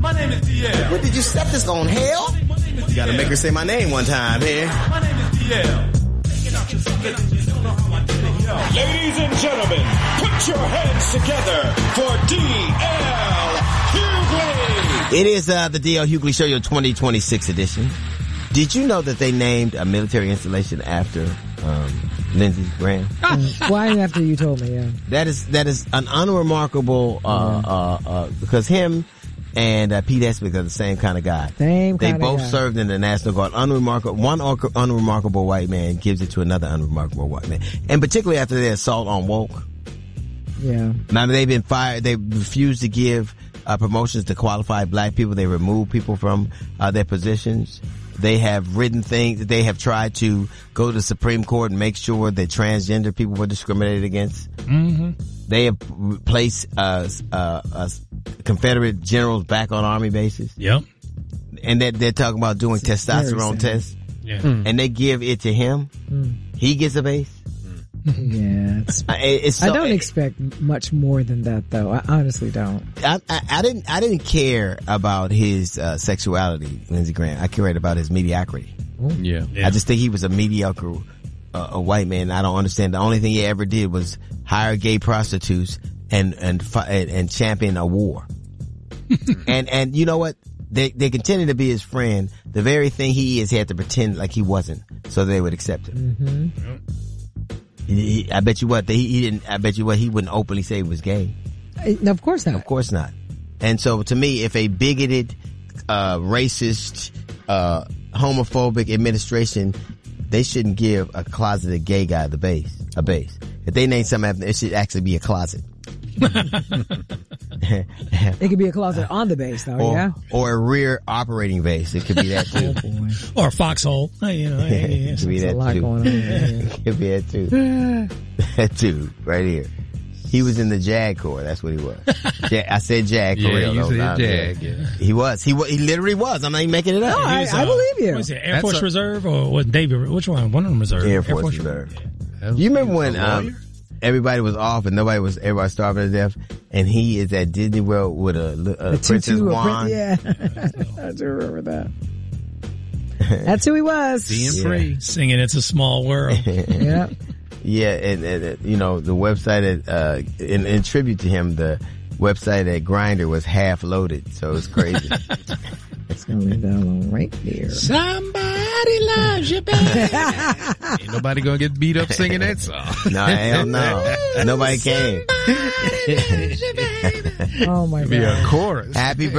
My name is DL. What did you set this on, hell? You gotta make her say my name one time here. My name is DL. Ladies and gentlemen, put your hands together for D.L. Hughley. It is the D.L. Hughley Show, your 2026 edition. Did you know that they named a military installation after Lindsey Graham? Why after you told me, yeah. That is an unremarkable, because him and Pete Esbick are the same kind of guy. They both served in the National Guard. One unremarkable white man gives it to another unremarkable white man. And particularly after their assault on woke. Yeah. Now they've been fired. They refused to give promotions to qualified black people. They removed people from their positions. They have written things. They have tried to go to the Supreme Court and make sure that transgender people were discriminated against. Mm-hmm. They have placed Confederate generals back on Army bases. Yep. And they're talking about doing testosterone tests. Yeah. And they give it to him. He gets a base. Yeah, I don't expect much more than that, though. I honestly don't. I didn't care about his sexuality, Lindsey Graham. I cared about his mediocrity. Yeah. I just think he was a mediocre a white man. I don't understand. The only thing he ever did was hire gay prostitutes and champion a war. and you know what? They continued to be his friend. The very thing he is, he had to pretend like he wasn't, so they would accept him. Mm-hmm. I bet you what he wouldn't openly say he was gay. Of course not. Of course not. And so to me, if a bigoted, racist, homophobic administration, they shouldn't give a closeted gay guy a base. If they name something after, it should actually be a closet. It could be a closet on the base, though, yeah? Or a rear operating base. It could be that too. Or a foxhole. It could be that too. Going on It could be that too. That dude right here. He was in the JAG Corps. That's what he was. I said JAG for real. You said JAG, yeah. He was. He literally was. I'm not even making it up. No, I believe you. Was it Air Force Reserve or what? Navy? Which one? One of them Reserve. Air Force Reserve. Yeah. You remember when everybody was off and everybody was starving to death, and he is at Disney World with a Princess wand? Yeah. I do remember that. That's who he was. Being free. Singing It's a Small World. Yeah. Yeah, and you know, the website in tribute to him, the website at Grindr was half loaded, so it's crazy. It's gonna leave that alone right there. Somebody loves you, baby. Ain't nobody gonna get beat up singing that song. No, hell no. Nobody came. Oh my God. Be a chorus. Happy birthday.